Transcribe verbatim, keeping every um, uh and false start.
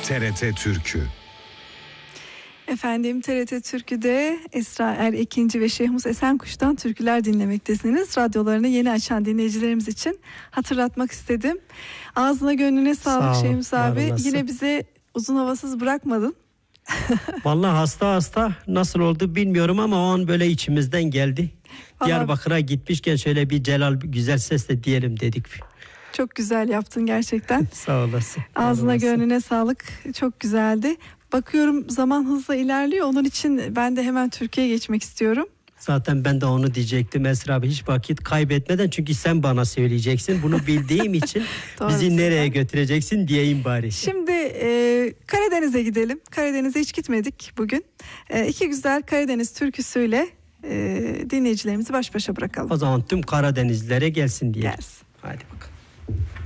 T R T Türkü. Efendim T R T Türkü'de Esra Er Ekinci ve Şehmus Esenkuş'tan türküler dinlemektesiniz. Radyolarını yeni açan dinleyicilerimiz için hatırlatmak istedim. Ağzına gönlüne sağlık Sağ ol, Şehmus abi. olasın. Yine bize uzun havasız bırakmadın. Vallahi hasta hasta nasıl oldu bilmiyorum ama o an böyle içimizden geldi. Vallahi... Diyarbakır'a gitmişken şöyle bir Celal güzel sesle diyelim dedik. Çok güzel yaptın gerçekten. Sağ olasın. Ağzına olasın. gönlüne sağlık. Çok güzeldi. Bakıyorum zaman hızla ilerliyor. Onun için ben de hemen Türkiye'ye geçmek istiyorum. Zaten ben de onu diyecektim Esra abi, hiç vakit kaybetmeden, çünkü sen bana söyleyeceksin. Bunu bildiğim için bizi nereye götüreceksin diyeyim bari. Şimdi e, Karadeniz'e gidelim. Karadeniz'e hiç gitmedik bugün. E, iki güzel Karadeniz türküsüyle e, dinleyicilerimizi baş başa bırakalım. O zaman tüm Karadenizlilere gelsin diye. Gelsin. Hadi bakalım.